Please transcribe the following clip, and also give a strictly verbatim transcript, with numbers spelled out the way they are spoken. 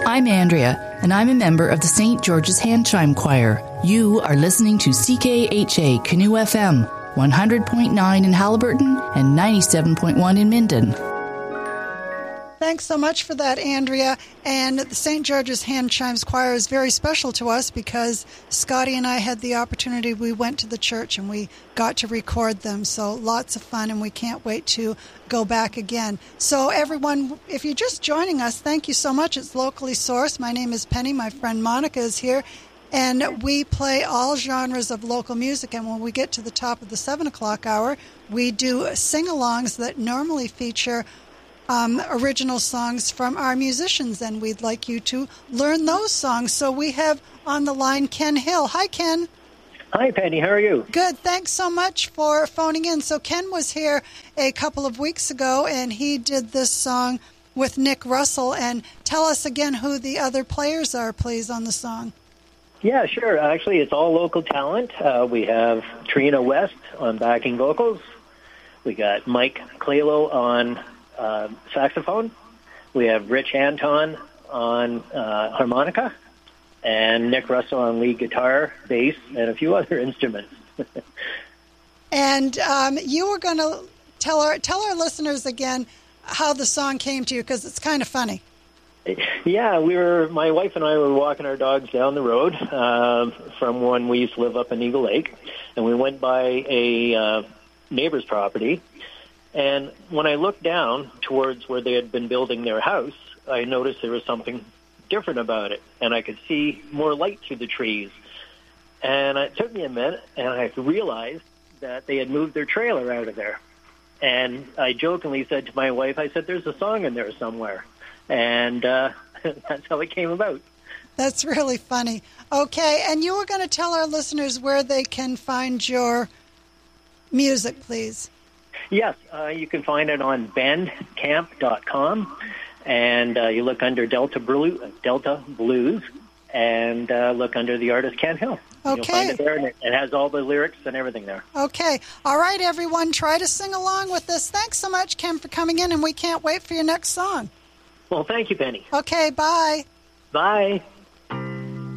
I'm Andrea, and I'm a member of the Saint George's Hand Chime Choir. You are listening to C K H A Canoe F M, one hundred point nine in Haliburton and ninety-seven point one in Minden. Thanks so much for that, Andrea. And the Saint George's Hand Chimes Choir is very special to us because Scotty and I had the opportunity. We went to the church and we got to record them. So lots of fun, and we can't wait to go back again. So everyone, if you're just joining us, thank you so much. It's locally sourced. My name is Penny. My friend Monica is here. And we play all genres of local music. And when we get to the top of the seven o'clock hour, we do sing-alongs that normally feature Um, original songs from our musicians, and we'd like you to learn those songs. So we have on the line Ken Hill. Hi, Ken. Hi, Penny. How are you? Good. Thanks so much for phoning in. So Ken was here a couple of weeks ago, and he did this song with Nick Russell. And tell us again who the other players are, please, on the song. Yeah, sure. Actually, it's all local talent. Uh, we have Trina West on backing vocals. We got Mike Clalo on Uh, saxophone. We have Rich Anton on uh, harmonica, and Nick Russell on lead guitar, bass, and a few other instruments. And um, you were going to tell our tell our listeners again how the song came to you, because it's kind of funny. Yeah, we were. My wife and I were walking our dogs down the road um, from when we used to live up in Eagle Lake, and we went by a uh, neighbor's property. And when I looked down towards where they had been building their house, I noticed there was something different about it, and I could see more light through the trees. And it took me a minute, and I realized that they had moved their trailer out of there. And I jokingly said to my wife, I said, there's a song in there somewhere. And uh, that's how it came about. That's really funny. Okay, and you were going to tell our listeners where they can find your music, please. Yes, uh, you can find it on bandcamp dot com, and uh, you look under Delta, Blue, Delta Blues, and uh, look under the artist Ken Hill. Okay. You'll find it there, and it, it has all the lyrics and everything there. Okay. All right, everyone, try to sing along with this. Thanks so much, Ken, for coming in, and we can't wait for your next song. Well, thank you, Penny. Okay, bye. Bye.